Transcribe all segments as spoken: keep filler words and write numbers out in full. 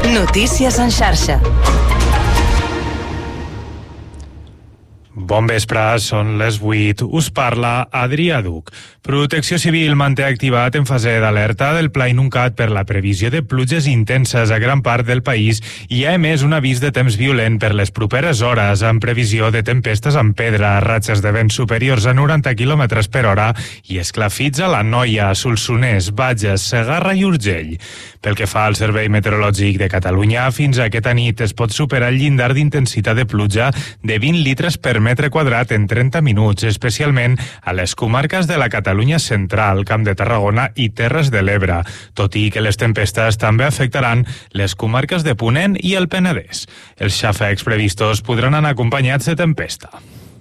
Notícies en xarxa. Bon vespre, són les vuit. Us parla Adrià Duc. Protecció Civil manté activat en fase d'alerta del Pla Inuncat per la previsió de pluges intenses a gran part del país i ha emès un avís de temps violent per les properes hores amb previsió de tempestes amb pedra, ratxes de vent superiors a noranta quilòmetres per hora i esclafits a l'Anoia, Solsonès, Bages, Segarra i Urgell. Pel que fa al Servei Meteorològic de Catalunya, fins a aquesta nit es pot superar el llindar d'intensitat de pluja de vint litres per metre quadrat en trenta minuts, especialment a les comarques de la Catalunya central, Camp de Tarragona i Terres de l'Ebre, tot i que les tempestes també afectaran les comarques de Ponent i el Penedès. Els xàfecs previstos podran anar acompanyats de tempesta.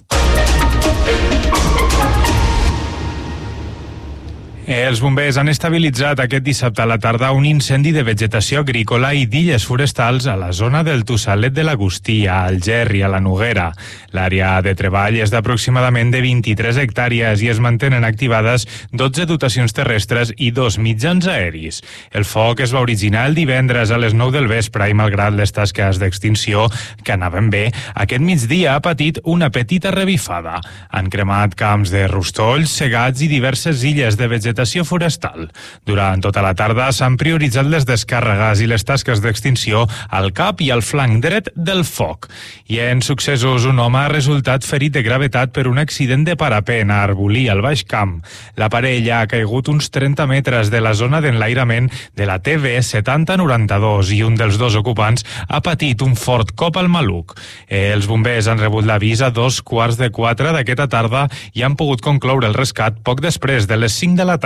Els bombers han estabilitzat aquest dissabte a la tarda un incendi de vegetació agrícola i d'illes forestals a la zona del Tossalet de l'Agustí, a Algerri, a la Noguera. L'àrea de treball és d'aproximadament de vint-i-tres hectàrees i es mantenen activades dotze dotacions terrestres i dos mitjans aeris. El foc es va originar el divendres a les nou del vespre i, malgrat les tasques d'extinció que anaven bé, aquest migdia ha patit una petita revifada. Han cremat camps de rostolls, segats i diverses illes de vegetació forestal. Durant tota la tarda s'han prioritzat les descàrregues i les tasques d'extinció al cap i al flanc dret del foc. I en successos, un home ha resultat ferit de gravetat per un accident de parapent a Arbolí, al Baix Camp. L'aparell ha caigut uns trenta metres de la zona d'enlairament de la T V setanta noranta-dos i un dels dos ocupants ha patit un fort cop al maluc. Els bombers han rebut l'avís a dos quarts de quatre d'aquesta tarda i han pogut concloure el rescat poc després de les cinc de la tarda.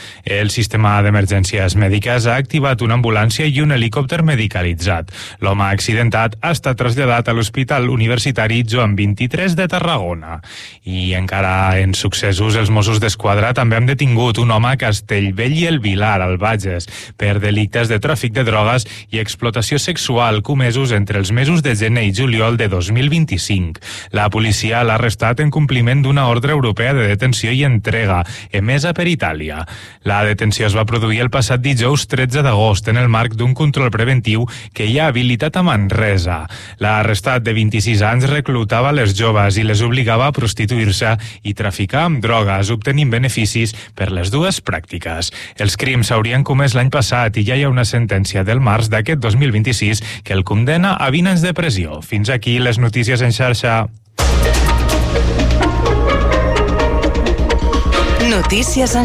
El sistema d'emergències mèdiques ha activat una ambulància i un helicòpter medicalitzat. L'home accidentat ha estat traslladat a l'Hospital Universitari Joan vint-i-tres de Tarragona. I encara en successos, els Mossos d'Esquadra també han detingut un home a Castellbell i el Vilar, al Bages, per delictes de tràfic de drogues i explotació sexual comesos entre els mesos de gener i juliol de dos mil vint-i-cinc. La policia l'ha arrestat en compliment d'una ordre europea de detenció i entrega, emesa per Itàlia. La detenció es va produir el passat dijous tretze d'agost en el marc d'un control preventiu que hi ha habilitat a Manresa. L'arrestat de vint-i-sis anys reclutava les joves i les obligava a prostituir-se i traficar amb drogues, obtenint beneficis per les dues pràctiques. Els crims s'haurien comès l'any passat i ja hi ha una sentència del març d'aquest dos mil vint-i-sis que el condena a vint anys de presó. Fins aquí les notícies en xarxa. Notícies en